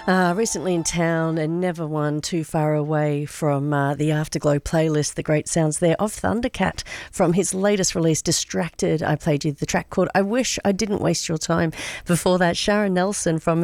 Recently in town and never one too far away from the Afterglow playlist, the great sounds there of Thundercat from his latest release, Distracted. I played you the track called I Wish I Didn't Waste Your Time. Before that, Shara Nelson from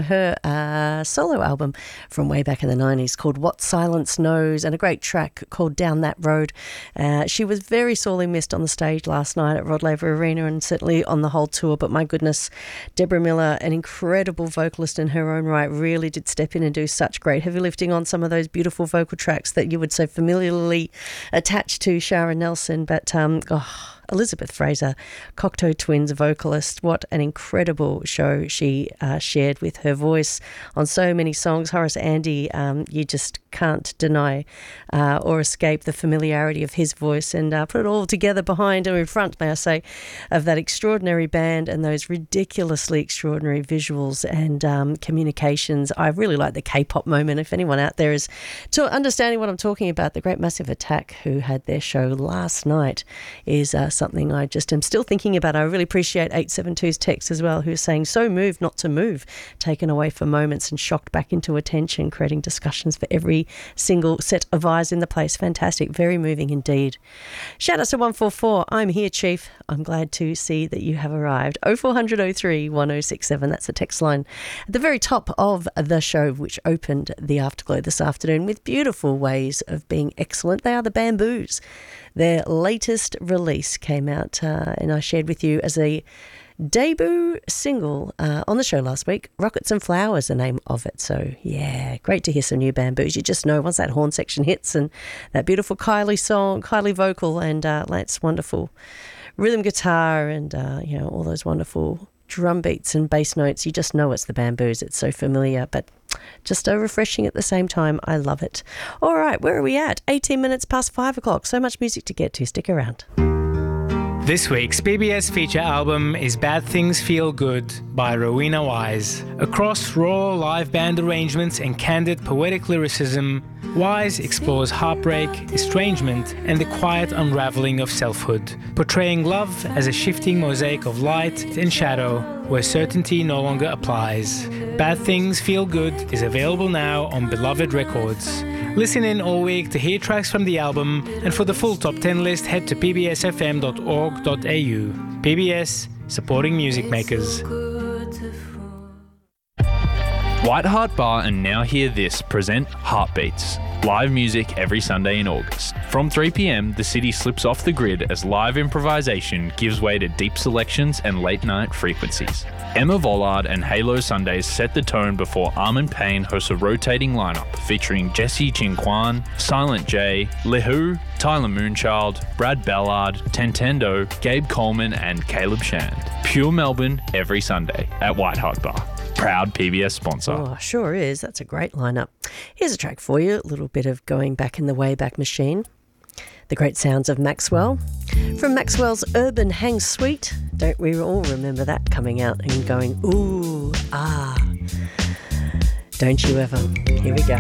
her solo album from way back in the 90s called What Silence Knows, and a great track called Down That Road. She was very sorely missed on the stage last night at Rod Laver Arena and certainly on the whole tour, but my goodness, Deborah Miller, an incredible vocalist in her own right, really did step in and do such great heavy lifting on some of those beautiful vocal tracks that you would so familiarly attach to Shara Nelson. But Elizabeth Fraser, Cocteau Twins vocalist, what an incredible show she shared with her voice on so many songs. Horace Andy, you just can't deny or escape the familiarity of his voice, and put it all together behind or in front, may I say, of that extraordinary band and those ridiculously extraordinary visuals and communications. I really like the K-pop moment. If anyone out there is understanding what I'm talking about, the Great Massive Attack, who had their show last night, is something I just am still thinking about. I really appreciate 872's text as well, who's saying, so moved not to move, taken away for moments and shocked back into attention, creating discussions for every single set of eyes in the place. Fantastic, very moving indeed. Shout out to 144, I'm here, Chief. I'm glad to see that you have arrived. 0400 03 1067, that's the text line at the very top of the show, which opened the Afterglow this afternoon with beautiful ways of being excellent. They are the Bamboos. Their latest release came out and I shared with you as a debut single on the show last week. Rockets and Flowers, the name of it. So yeah, great to hear some new Bamboos. You just know once that horn section hits and that beautiful Kylie vocal and Lance wonderful rhythm guitar and all those wonderful drum beats and bass notes, you just know it's the Bamboos. It's so familiar, but just so refreshing at the same time. I love it. All right, where are we at? 18 minutes past 5 o'clock. So much music to get to. Stick around. This week's PBS feature album is Bad Things Feel Good by Rowena Wise. Across raw live band arrangements and candid poetic lyricism, Wise explores heartbreak, estrangement, and the quiet unraveling of selfhood, portraying love as a shifting mosaic of light and shadow where certainty no longer applies. Bad Things Feel Good is available now on Beloved Records. Listen in all week to hear tracks from the album, and for the full top 10 list, head to pbsfm.org.au. PBS, supporting music makers. White Hart Bar and Now Hear This present Heartbeats. Live music every Sunday in August. From 3 p.m, the city slips off the grid as live improvisation gives way to deep selections and late-night frequencies. Emma Vollard and Halo Sundays set the tone before Armin Payne hosts a rotating lineup featuring Jesse Chinquan, Silent J, Lehu, Tyler Moonchild, Brad Ballard, Tentendo, Gabe Coleman and Caleb Shand. Pure Melbourne every Sunday at White Hart Bar. Proud PBS sponsor. Oh, sure is. That's a great lineup. Here's a track for you, a little bit of going back in the Wayback Machine. The great sounds of Maxwell. From Maxwell's Urban Hang Suite. Don't we all remember that coming out and going, ooh, ah. Don't you ever. Here we go.